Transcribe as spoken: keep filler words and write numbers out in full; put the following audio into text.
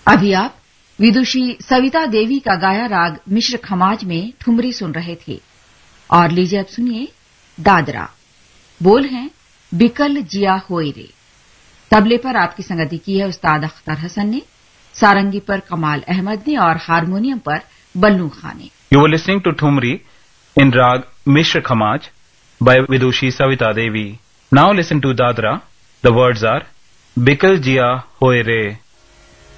अभी आप विदुषी सविता देवी का गाया राग मिश्र खमाज में ठुमरी सुन रहे थे। और लीजिए अब सुनिए दादरा। बोल हैं बिकल जिया होए रे। तबले पर आपकी संगति की है उस्ताद अख्तर हसन ने, सारंगी पर कमाल अहमद ने और हारमोनियम पर बल्लू खान ने। You were listening to Thumri in Rag Mishra Khamaj by Vidushi Savita Devi. Now listen to Dadra. The words are Bikal Jia Hoye Re.